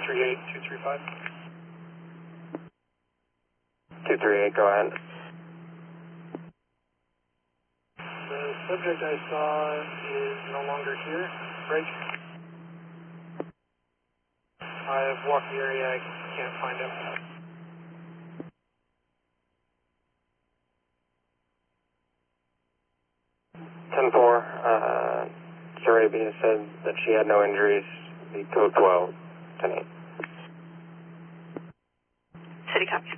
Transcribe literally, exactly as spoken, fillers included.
three eight, two three five. two three eight, go ahead. The subject I saw is no longer here. Break. I've walked the area, I can't find him. ten four, uh, Sarabia said that she had no injuries. The code twelve, ten eight. City copy.